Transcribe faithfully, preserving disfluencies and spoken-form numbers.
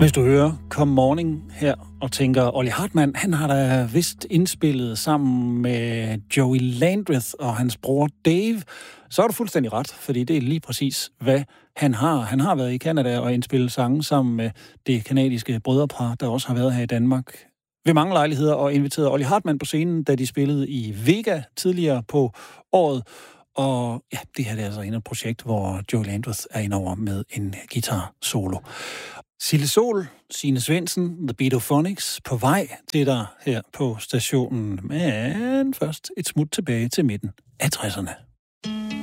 Hvis du hører Come Morning her og tænker, Olli Hartmann, han har da vist indspillet sammen med Joey Landreth og hans bror Dave, så er du fuldstændig ret, fordi det er lige præcis, hvad han har. Han har været i Canada og indspillet sange sammen med det kanadiske brødrepar, der også har været her i Danmark ved mange lejligheder og inviteret Olli Hartmann på scenen, da de spillede i Vega tidligere på året. Og ja, det her det er altså et projekt, hvor Joey Landreth er indover med en guitar solo. Sille Sol, Signe Svendsen, The Beatophonics på vej til dig her på stationen. Men først et smut tilbage til midten af tresserne.